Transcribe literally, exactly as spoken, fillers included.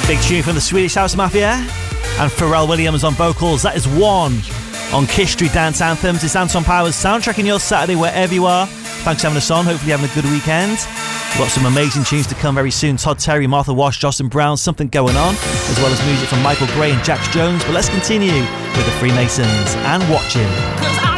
Big tune from the Swedish House Mafia and Pharrell Williams on vocals. That is One on Kiss Street Dance Anthems. It's Anton Powers soundtracking your Saturday wherever you are. Thanks for having us on. Hopefully you're having a good weekend. We've got some amazing tunes to come very soon. Todd Terry, Martha Wash, Jocelyn Brown, Something Going On, as well as music from Michael Gray and Jax Jones. But let's continue with the Freemasons and Watching.